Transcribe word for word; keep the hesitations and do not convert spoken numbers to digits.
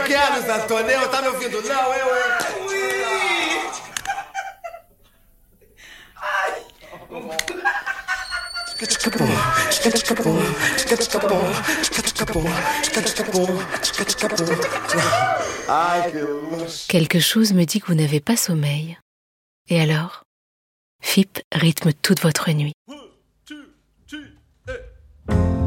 maquiado, Antonio, tá me ouvindo? Não, eu, eu. Oui. Ai. Ai, que luxo. Quelque chose me dit que vous n'avez pas sommeil. Et alors, F I P rythme toute votre nuit. One, two, three, hey.